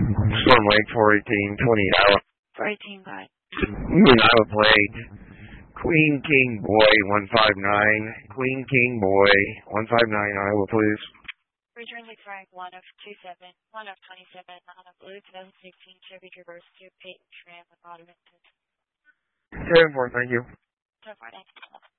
Storm Lake 418, 20 Iowa. 418, bye. Iowa plate. Queen King Boy 159. Queen King Boy 159 Iowa, please. Return to Frank 1 of 27, 1 of 27 on a blue 2016 Chevy Traverse to Peyton Schramm with Automatic. 7-4, thank you. 7-4, thank you.